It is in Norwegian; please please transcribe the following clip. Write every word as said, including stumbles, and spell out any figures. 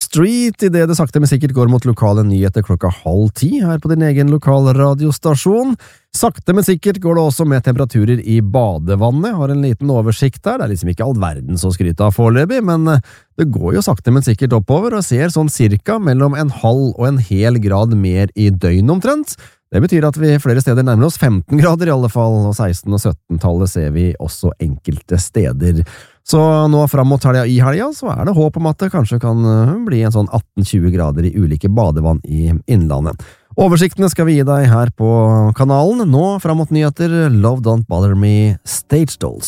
Street i det det sakte men sikkert går mot lokale nyheter klokka halv ti her på din egen lokal radiostasjon. Sakte men sikkert går det også med temperaturer i badevannet. Har en liten oversikt der. Det er liksom ikke all verden som skryter av foreløpig, men det går jo sakte men sikkert oppover og ser sånn cirka mellom en halv og en hel grad mer i døgn omtrent. Det betyr at vi flere steder nærmer oss femten grader i alle fall, og seksten- og sytten-tallet ser vi også enkelte steder. Så nå frem mot helga i helga, så er det håp om at det kanskje kan bli en sånn atten til tjue grader i ulike badevann i innlandet. Oversiktene skal vi gi deg her på kanalen. Nå frem mot nyheter, Love Don't Bother Me, Stage Dolls.